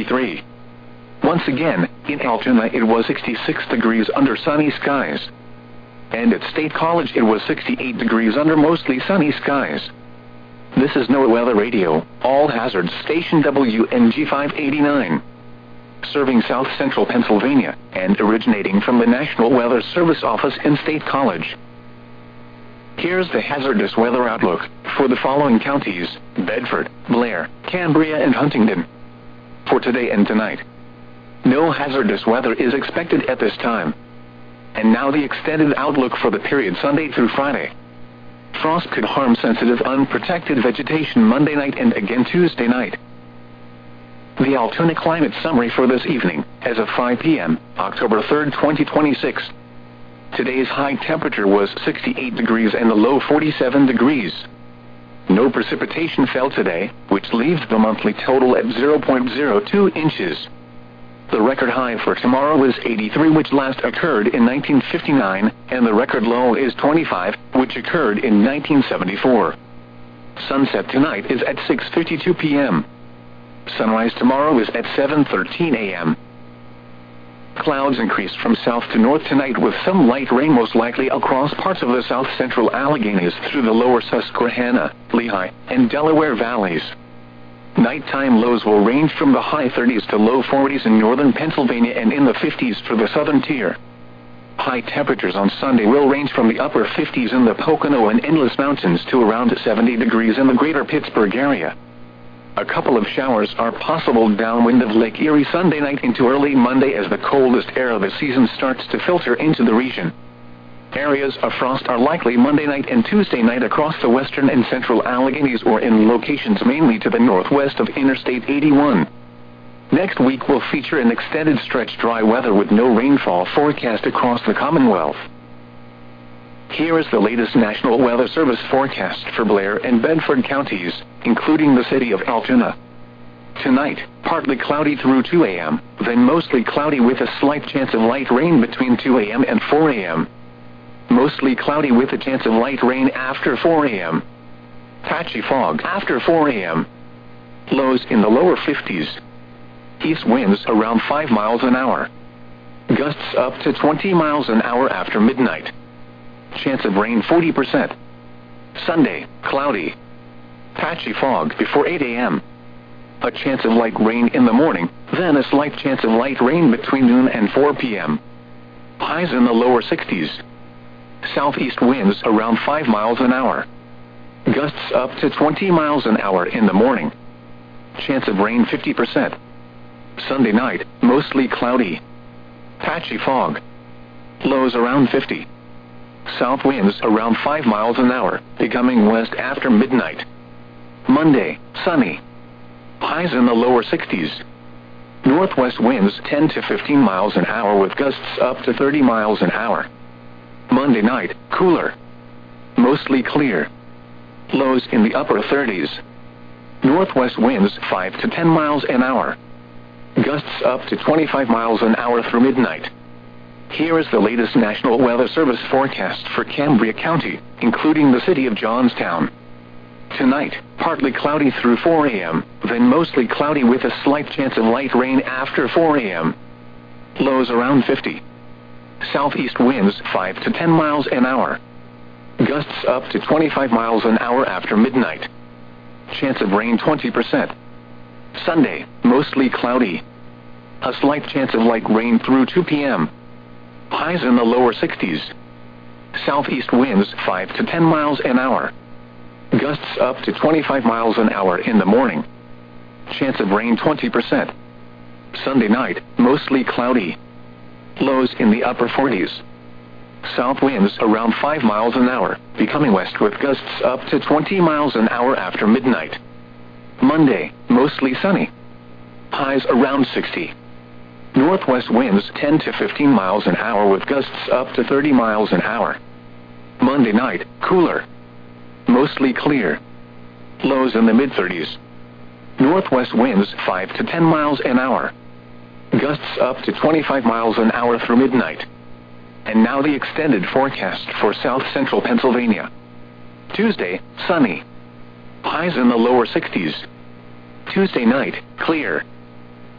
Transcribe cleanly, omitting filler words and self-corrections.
63. Once again, in Altoona it was 66 degrees under sunny skies. And at State College it was 68 degrees under mostly sunny skies. This is NOAA Weather Radio, all hazards station WNG 589. Serving South Central Pennsylvania, and originating from the National Weather Service office in State College. Here's the hazardous weather outlook for the following counties: Bedford, Blair, Cambria, and Huntingdon. For today and tonight, no hazardous weather is expected at this time. And now the extended outlook for the period Sunday through Friday. Frost could harm sensitive unprotected vegetation Monday night and again Tuesday night. The Altoona climate summary for this evening, as of 5 p.m., October 3, 2026. Today's high temperature was 68 degrees and the low 47 degrees. No precipitation fell today, which leaves the monthly total at 0.02 inches. The record high for tomorrow is 83, which last occurred in 1959, and the record low is 25, which occurred in 1974. Sunset tonight is at 6:52 p.m. Sunrise tomorrow is at 7:13 a.m. Clouds increase from south to north tonight with some light rain most likely across parts of the south-central Alleghenies through the lower Susquehanna, Lehigh, and Delaware valleys. Nighttime lows will range from the high 30s to low 40s in northern Pennsylvania and in the 50s for the southern tier. High temperatures on Sunday will range from the upper 50s in the Pocono and Endless Mountains to around 70 degrees in the greater Pittsburgh area. A couple of showers are possible downwind of Lake Erie Sunday night into early Monday as the coldest air of the season starts to filter into the region. Areas of frost are likely Monday night and Tuesday night across the western and central Alleghenies or in locations mainly to the northwest of Interstate 81. Next week will feature an extended stretch dry weather with no rainfall forecast across the Commonwealth. Here is the latest National Weather Service forecast for Blair and Bedford counties, including the city of Altoona. Tonight, partly cloudy through 2 a.m., then mostly cloudy with a slight chance of light rain between 2 a.m. and 4 a.m. Mostly cloudy with a chance of light rain after 4 a.m. Patchy fog after 4 a.m. Lows in the lower 50s. East winds around 5 miles an hour. Gusts up to 20 miles an hour after midnight. Chance of rain 40%. Sunday, cloudy. Patchy fog before 8 a.m. A chance of light rain in the morning, then a slight chance of light rain between noon and 4 p.m. Highs in the lower 60s. Southeast winds around 5 miles an hour. Gusts up to 20 miles an hour in the morning. Chance of rain 50%. Sunday night, mostly cloudy. Patchy fog. Lows around 50. South winds around 5 miles an hour, becoming west after midnight. Monday, sunny. Highs in the lower 60s. Northwest winds 10 to 15 miles an hour with gusts up to 30 miles an hour. Monday night, cooler. Mostly clear. Lows in the upper 30s. Northwest winds 5 to 10 miles an hour. Gusts up to 25 miles an hour through midnight. Here is the latest National Weather Service forecast for Cambria County, including the city of Johnstown. Tonight, partly cloudy through 4 a.m., then mostly cloudy with a slight chance of light rain after 4 a.m. Lows around 50. Southeast winds 5 to 10 miles an hour. Gusts up to 25 miles an hour after midnight. Chance of rain 20%. Sunday, mostly cloudy. A slight chance of light rain through 2 p.m. Highs in the lower 60s. Southeast winds 5 to 10 miles an hour. Gusts up to 25 miles an hour in the morning. Chance of rain 20%. Sunday night, mostly cloudy. Lows in the upper 40s. South winds around 5 miles an hour, becoming west with gusts up to 20 miles an hour after midnight. Monday, mostly sunny. Highs around 60. Northwest winds 10 to 15 miles an hour with gusts up to 30 miles an hour. Monday night, cooler. Mostly clear. Lows in the mid-30s. Northwest winds 5 to 10 miles an hour. Gusts up to 25 miles an hour through midnight. And now the extended forecast for south central Pennsylvania. Tuesday, sunny. Highs in the lower 60s. Tuesday night, clear.